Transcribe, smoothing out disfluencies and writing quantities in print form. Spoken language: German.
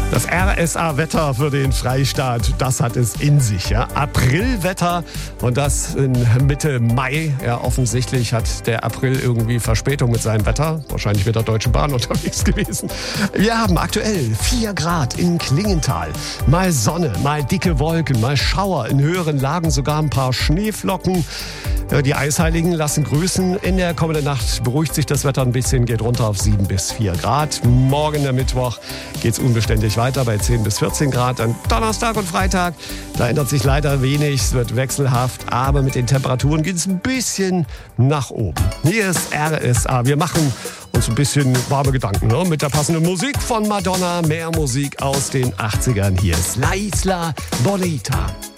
Das RSA-Wetter für den Freistaat, das hat es in sich. Ja? Aprilwetter und das in Mitte Mai. Ja, offensichtlich hat der April irgendwie Verspätung mit seinem Wetter. Wahrscheinlich mit der Deutschen Bahn unterwegs gewesen. Wir haben aktuell 4 Grad in Klingenthal. Mal Sonne, mal dicke Wolken, mal Schauer. In höheren Lagen sogar ein paar Schneeflocken. Die Eisheiligen lassen grüßen. In der kommenden Nacht beruhigt sich das Wetter ein bisschen, geht runter auf 7 bis 4 Grad. Morgen, der Mittwoch, geht es unbeständig weiter bei 10 bis 14 Grad. Dann Donnerstag und Freitag, da ändert sich leider wenig. Es wird wechselhaft, aber mit den Temperaturen geht es ein bisschen nach oben. Hier ist RSA. Wir machen uns ein bisschen warme Gedanken, ne? Mit der passenden Musik von Madonna. Mehr Musik aus den 80ern. Hier ist La Isla Bonita.